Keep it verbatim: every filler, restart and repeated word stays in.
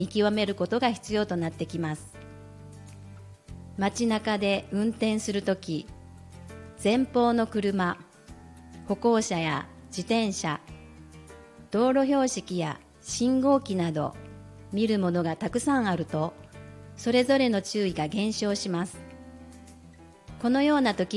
見極めることが必要となってきます。街中で運転するとき、前方の車、歩行者や自転車、道路標識や信号機など見るものがたくさんあると、それぞれの注意が減少します。このような時